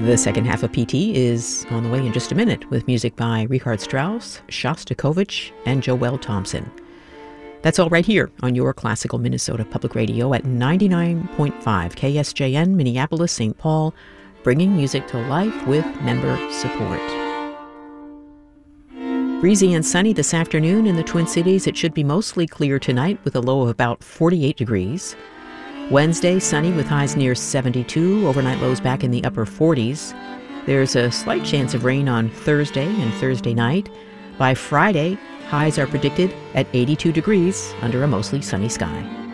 The second half of PT is on the way in just a minute with music by Richard Strauss, Shostakovich, and Joel Thompson. That's all right here on your Classical Minnesota Public Radio at 99.5 KSJN, Minneapolis, St. Paul, bringing music to life with member support. Breezy and sunny this afternoon in the Twin Cities. It should be mostly clear tonight with a low of about 48 degrees. Wednesday, sunny with highs near 72, overnight lows back in the upper 40s. There's a slight chance of rain on Thursday and Thursday night. By Friday, highs are predicted at 82 degrees under a mostly sunny sky.